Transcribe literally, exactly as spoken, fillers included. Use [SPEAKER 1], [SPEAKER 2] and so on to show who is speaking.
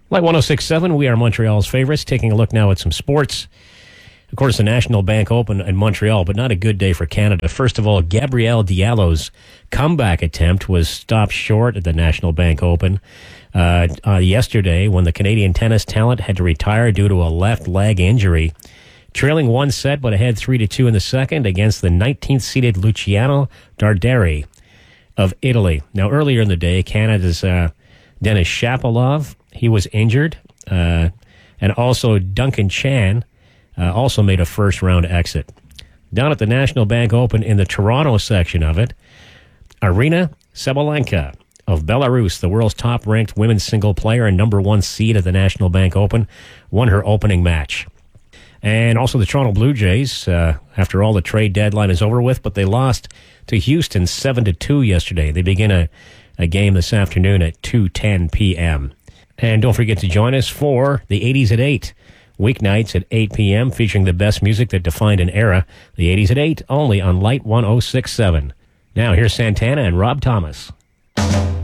[SPEAKER 1] Like one oh six point seven, we are Montreal's favorites. Taking a look now at some sports. Of course, the National Bank Open in Montreal, but not a good day for Canada. First of all, Gabrielle Diallo's comeback attempt was stopped short at the National Bank Open uh, uh, yesterday when the Canadian tennis talent had to retire due to a left leg injury. Trailing one set, but ahead three to two in the second against the nineteenth-seeded Luciano Darderi of Italy. Now, earlier in the day, Canada's uh, Denis Shapovalov, he was injured, uh, and also Duncan Chan uh, also made a first-round exit. Down at the National Bank Open in the Toronto section of it, Aryna Sabalenka of Belarus, the world's top-ranked women's single player and number one seed at the National Bank Open, won her opening match. And also the Toronto Blue Jays, uh, after all, the trade deadline is over with, but they lost to Houston seven to two yesterday. They begin a, a game this afternoon at two ten p.m. And don't forget to join us for the eighties at eight, weeknights at eight p.m., featuring the best music that defined an era. The eighties at eight, only on Light one oh six point seven. Now, here's Santana and Rob Thomas.